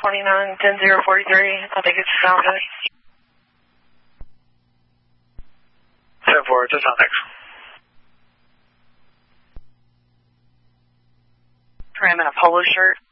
29-10-043. I think it's San Jose. 7-4, just on next. Trim in a polo shirt.